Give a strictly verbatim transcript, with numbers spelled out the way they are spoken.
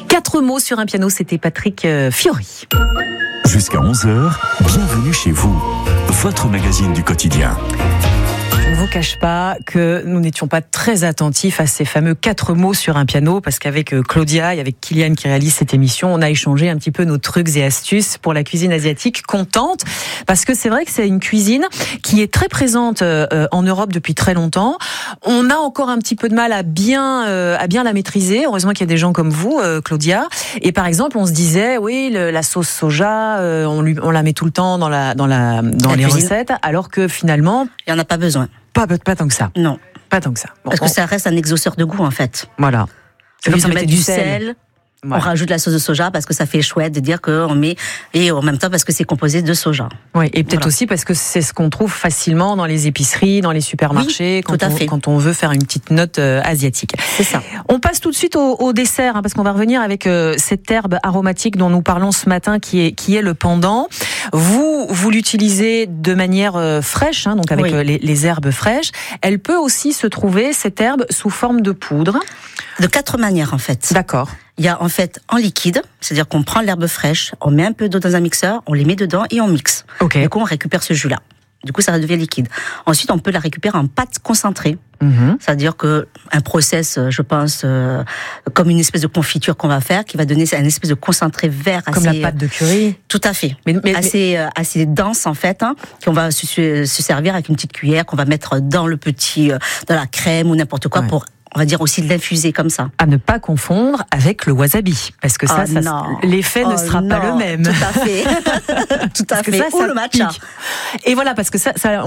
Quatre mots sur un piano, c'était Patrick Fiori. Jusqu'à onze heures, bienvenue chez vous, votre magazine du quotidien. Je ne vous cache pas que nous n'étions pas très attentifs à ces fameux quatre mots sur un piano, parce qu'avec Claudia et avec Kylian qui réalise cette émission, on a échangé un petit peu nos trucs et astuces pour la cuisine asiatique. Contente, parce que c'est vrai que c'est une cuisine qui est très présente en Europe depuis très longtemps. On a encore un petit peu de mal à bien, à bien la maîtriser. Heureusement qu'il y a des gens comme vous, Claudia. Et par exemple, on se disait, oui, le, la sauce soja, on, lui, on la met tout le temps dans, la, dans, la, dans la les cuisine. Recettes, alors que finalement... Il n'y en a pas besoin. Pas, pas tant que ça. Non. Pas tant que ça. Bon, Parce on... que ça reste un exauceur de goût, en fait. Voilà. C'est comme ça, mettre du sel. sel. Voilà. On rajoute la sauce de soja parce que ça fait chouette de dire qu'on met, et en même temps parce que c'est composé de soja. Oui, et peut-être voilà. aussi parce que c'est ce qu'on trouve facilement dans les épiceries, dans les supermarchés, oui, quand, on, quand on veut faire une petite note euh, asiatique. C'est ça. On passe tout de suite au, au dessert, hein, parce qu'on va revenir avec euh, cette herbe aromatique dont nous parlons ce matin, qui est, qui est le pandan. Vous, vous l'utilisez de manière euh, fraîche, hein, donc avec oui. euh, les, les herbes fraîches. Elle peut aussi se trouver, cette herbe, sous forme de poudre. De quatre manières, en fait. D'accord. Il y a en fait en liquide, c'est-à-dire qu'on prend l'herbe fraîche, on met un peu d'eau dans un mixeur, on les met dedans et on mixe. Okay. Du coup, on récupère ce jus-là. Du coup, ça devient liquide. Ensuite, on peut la récupérer en pâte concentrée. Mm-hmm. C'est-à-dire que un process, je pense, euh, comme une espèce de confiture qu'on va faire, qui va donner un espèce de concentré vert. Comme assez, la pâte de curry. Tout à fait. Mais, mais, assez, mais... assez dense en fait, hein, qu'on va se, se servir avec une petite cuillère, qu'on va mettre dans le petit, dans la crème ou n'importe quoi ouais. pour on va dire aussi de l'infuser comme ça. À ne pas confondre avec le wasabi, parce que ça, oh ça l'effet oh ne sera non. pas le même. Tout à fait. Tout à fait. Ça, Ou ça le matcha. Pique. Et voilà, parce que ça, ça